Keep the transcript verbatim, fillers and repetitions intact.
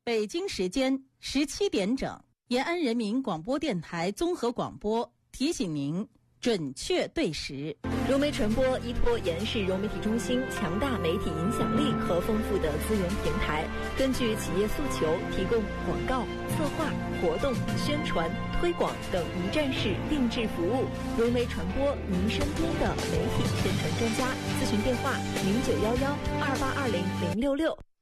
北京时间十七点整，延安人民广播电台综合广播提醒您准确对时。 融媒传播依托延安市融媒体中心强大媒体影响力和丰富的资源平台，根据企业诉求，提供广告、策划、活动、宣传、推广等一站式定制服务。融媒传播，您身边的媒体宣传专家。咨询电话：零九幺幺二八二零零六六。